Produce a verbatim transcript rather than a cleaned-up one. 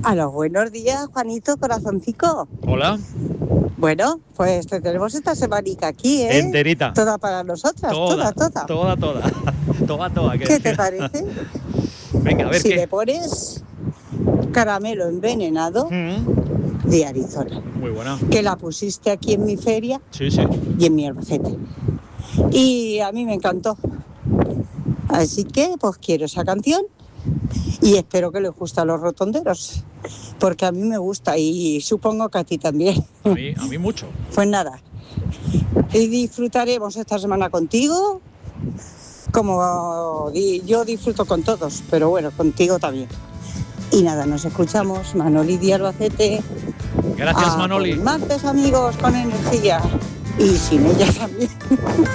A los buenos días, Juanito, corazoncico. Hola. Bueno, pues te tenemos esta semanica aquí, ¿eh? Enterita. Toda para nosotras, toda, toda. Toda, toda. Toda, toda. ¿Qué te parece? Venga, a ver si qué. le pones caramelo envenenado Mm. de Arizona. Muy buena. Que la pusiste aquí en mi feria Sí, sí. y en mi Albacete. Y a mí me encantó. Así que, pues quiero esa canción y espero que les guste a los rotonderos, porque a mí me gusta y supongo que a ti también. A mí, a mí mucho. Pues nada, y disfrutaremos esta semana contigo, como di- yo disfruto con todos, pero bueno, contigo también. Y nada, nos escuchamos, Manoli de Albacete. Gracias, A Manoli. por el martes, amigos, con energía. Y sin ella también.